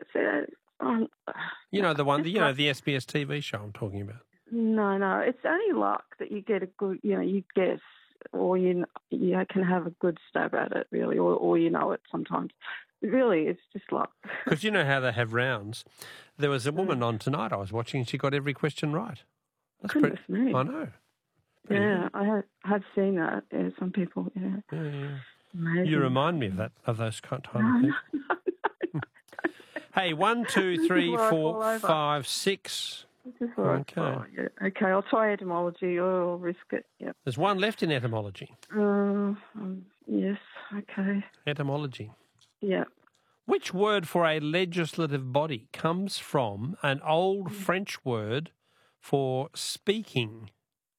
You know the one, the SBS TV show I'm talking about. No, it's only luck that you get a good, you guess, or you can have a good stab at it, really, or you know it sometimes. Really, it's just luck. Because you know how they have rounds. There was a woman on tonight I was watching, and she got every question right. That's Goodness me. I know. Yeah, I have seen that. Yeah, some people, yeah. Amazing. You remind me of those kind of people. No. Hey, 1, 2, 3, 4, 5, 6. Okay. Oh, yeah. Okay, I'll try etymology or I'll risk it. Yep. There's one left in etymology. Yes, okay. Etymology. Yeah. Which word for a legislative body comes from an old French word for speaking?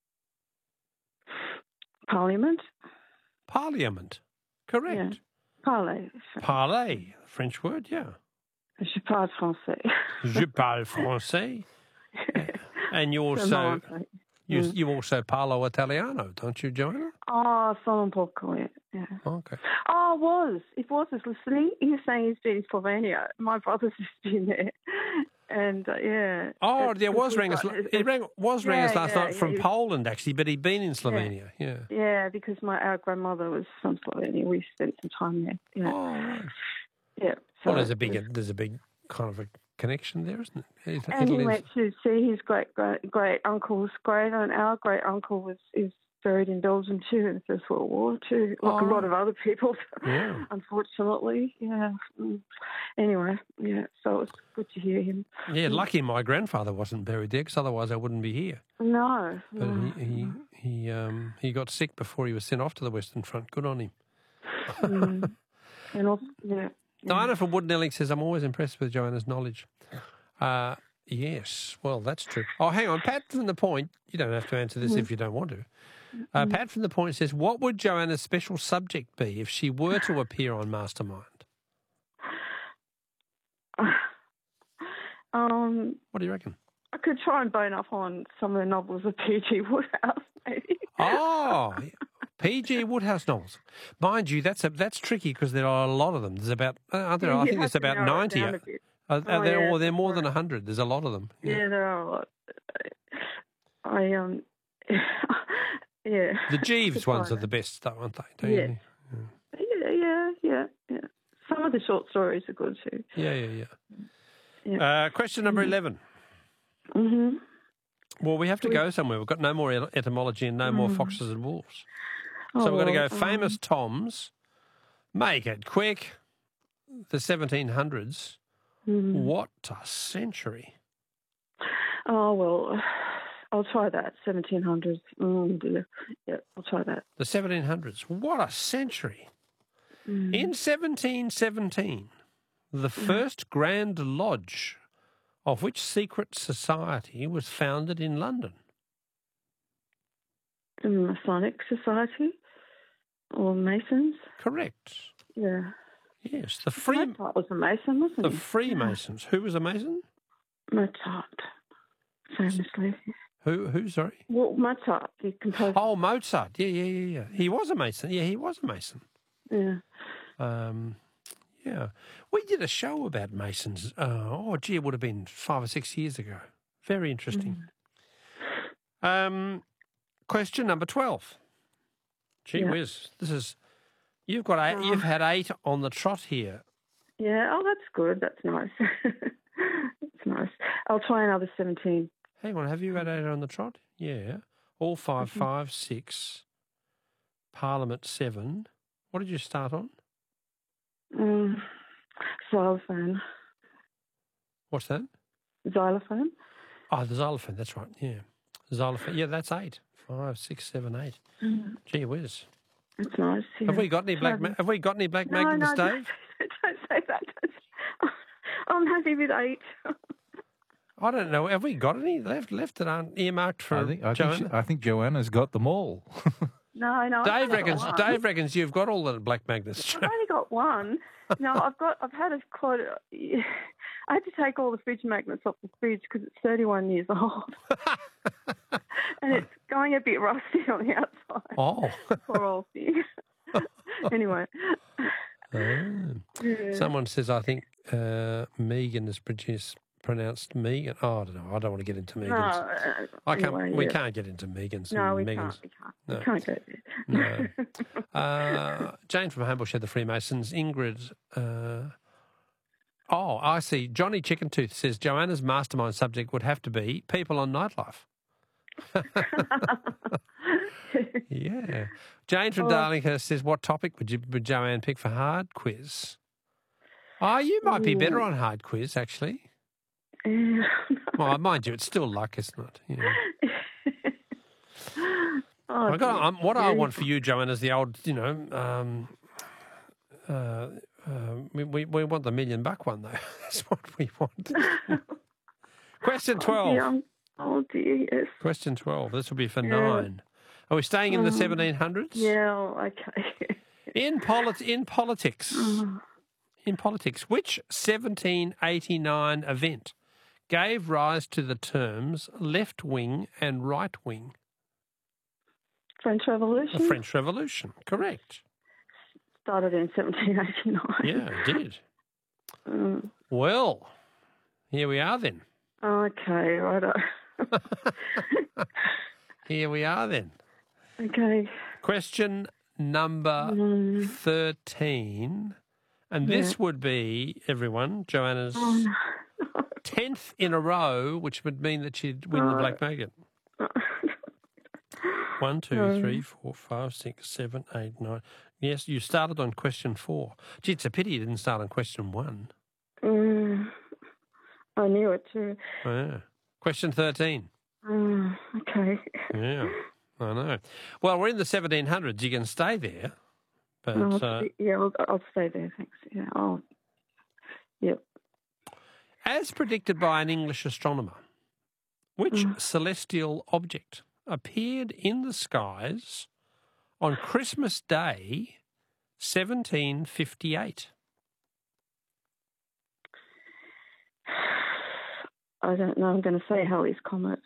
Parliament. Parliament. Correct. Yeah. Parler. Parler, French word, yeah. Je parle français. Je parle français. And you also you also parlo Italiano, don't you, Joanna? Oh, solo un poco, yeah. Okay. Oh, it was listening. He was saying he's been in Slovenia. My brother's just been there. And, yeah. Oh, there was ringing us last night from Poland, actually, but he'd been in Slovenia, yeah. Yeah, because our grandmother was from Slovenia. We spent some time there. Yeah. Oh, right. Yeah. So Well, there's a big kind of a connection there, isn't it? And he went to see his great uncle's grave, and our great uncle is buried in Belgium too in the First World War too, like a lot of other people, unfortunately. Yeah. Anyway, yeah. So it was good to hear him. Yeah, lucky my grandfather wasn't buried there, because otherwise I wouldn't be here. No. But he got sick before he was sent off to the Western Front. Good on him. And also, yeah. Diana from Woodnelling says, I'm always impressed with Joanna's knowledge. Yes, well, that's true. Oh, hang on. Pat from The Point, you don't have to answer this if you don't want to. Pat from The Point says, what would Joanna's special subject be if she were to appear on Mastermind? What do you reckon? I could try and bone up on some of the novels of P.G. Woodhouse, maybe. Oh, P.G. Woodhouse novels. Mind you, that's tricky because there are a lot of them. There's about, I think there's about 90. They're more than 100. There's a lot of them. Yeah, there are a lot. Yeah. The Jeeves ones are the best, though, aren't they? Don't you think? Yeah. Some of the short stories are good too. Yeah. Question number 11. Mm-hmm. Well, we have to go somewhere. We've got no more etymology and no more foxes and wolves. So we're going to go famous Toms. Make it quick. The 1700s. What a century. Oh, well, I'll try that. 1700s. Yeah, I'll try that. The 1700s. What a century. In 1717, the first Grand Lodge of which secret society was founded in London? The Masonic Society or Masons? Correct. Yeah. Yes, Mozart was a Mason, wasn't he? The Freemasons. Who was a Mason? Mozart, famously. Who? Sorry. Well, Mozart, the composer. Oh, Mozart. Yeah. He was a Mason. Yeah, he was a Mason. Yeah. Yeah. We did a show about Masons. It would have been 5 or 6 years ago. Very interesting. Question number 12. Gee whiz, you've had 8 on the trot here. Yeah. Oh, that's good. That's nice. That's nice. I'll try another 17. Hang on, have you had 8 on the trot? Yeah. All 5, 5, 6. Parliament 7. What did you start on? Xylophone. What's that? Xylophone. Oh, the xylophone. That's right. Yeah, xylophone. Yeah, that's 8. 5, 6, 7, 8. Gee whiz. That's nice. Yeah. Have we got any black magnets, Dave? Don't say that. I'm happy with 8. I don't know. Have we got any left that aren't earmarked for Joanna? I think Joanna's got them all. No. Dave reckons you've got all the black magnets. I've only got one. No, I've had I had to take all the fridge magnets off the fridge because it's 31 years old. And it's going a bit rusty on the outside. Oh. Poor old thing. Anyway. Someone says, I think Megan is pronounced Megan. Oh, I don't know. I don't want to get into Megan's. We can't get into Megan's. No, we Megan's. can't. No. We can't go there. No. Jane from Homebush had the Freemasons. Ingrid. I see. Johnny Chickentooth says Joanna's mastermind subject would have to be people on Nightlife. Yeah. Jane from Darlinghurst says, what topic would Joanne pick for hard quiz? Oh, you might be better on hard quiz, actually. Well, mind you, it's still luck, isn't it? Yeah. What I want for you, Joanne, is the old, we want the $1 million one, though. That's what we want. Question 12. Oh, dear, yes. Question 12. This will be for 9. Are we staying in the 1700s? Yeah, okay. In politics, which 1789 event gave rise to the terms left wing and right wing? French Revolution? The French Revolution, correct. Started in 1789. Yeah, it did. Well, here we are then. Okay, righto. Here we are then. Okay. Question number 13. And this would be, everyone, Joanna's 10th in a row, which would mean that she'd win the Black Magnet. 1, 2, 3, 4, 5, 6, 7, 8, 9. Yes, you started on question 4. Gee, it's a pity you didn't start on question 1. I knew it too. Oh, yeah. Question 13. Okay. Yeah, I know. Well, we're in the 1700s. You can stay there. But, I'll stay there, thanks. Yeah. Oh, yep. As predicted by an English astronomer, which celestial object appeared in the skies on Christmas Day, 1758? I don't know. I'm going to say Halley's Comet.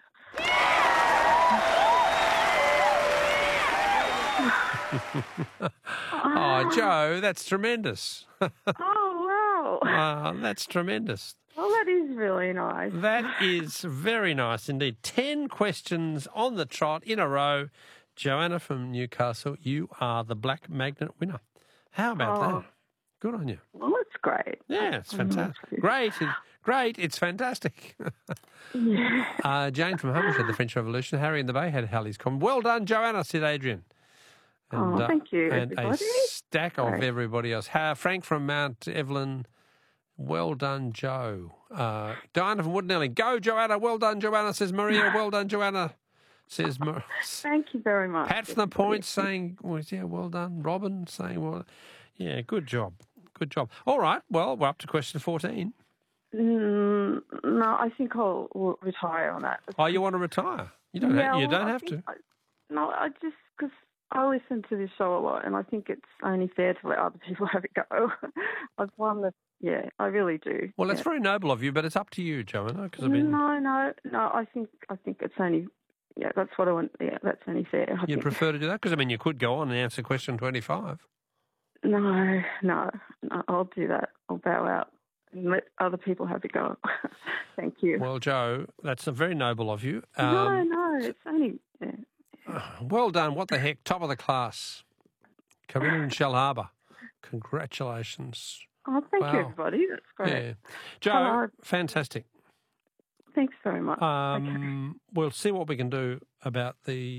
Oh, Joe, that's tremendous. Oh, wow. That's tremendous. Well, that is really nice. That is very nice indeed. 10 questions on the trot in a row. Joanna from Newcastle, you are the Black Magnet winner. How about that? Good on you. Well, that's great. Yeah, it's fantastic. Great, it's fantastic. Jane from Homebush had the French Revolution. Harry in the Bay had Halley's Comet. Well done, Joanna, said Adrian. And, thank you, and everybody. a stack of everybody else. Frank from Mount Evelyn, well done, Joe. Diana from Woodnelly, go, Joanna, well done, Joanna, says Maria. Well done, Joanna, says Maria. Thank you very much. Pat from the Point saying, well done. Robin saying, good job. Good job. All right, well, we're up to question 14. No, I think I'll retire on that. Oh, you want to retire? You don't have to. I just, because I listen to this show a lot, and I think it's only fair to let other people have a go. I've won I really do. Well, that's very noble of you, but it's up to you, Joanna. No. I think it's only. Yeah, that's what I want. Yeah, that's only fair. You'd prefer to do that? Because, you could go on and answer question 25. No, I'll do that. I'll bow out and let other people have a go. Thank you. Well, Joe, that's very noble of you. No, it's only... Yeah. Well done. What the heck? Top of the class. Corinne in Shell Harbour. Congratulations. Oh, thank you, everybody. That's great. Yeah. Joe, fantastic. Thanks very much. Okay. We'll see what we can do about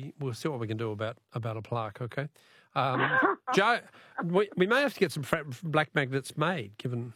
a plaque, okay? Joe, we may have to get some Black Magnets made, given,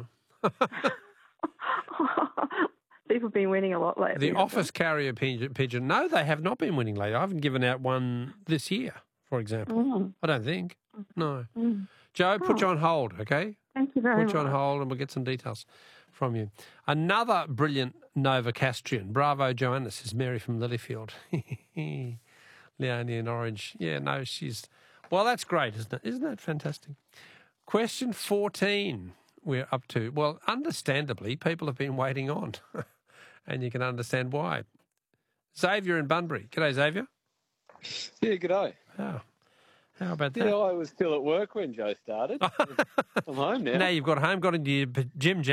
People have been winning a lot lately. The office carrier pigeon. No, they have not been winning lately. I haven't given out one this year, for example. I don't think. No. Joe, put you on hold, okay? Thank you very much. Put you on hold and we'll get some details from you. Another brilliant Novocastrian. Bravo, Joanna, says Mary from Lilyfield. Leonie in Orange. Yeah, no, well, that's great, isn't it? Isn't that fantastic? Question 14 we're up to. Well, understandably, people have been waiting on, and you can understand why. Xavier in Bunbury. G'day, Xavier. Yeah, g'day. Oh. How about that? Yeah, I was still at work when Joe started. I'm home now. Now you've got home, got into your gym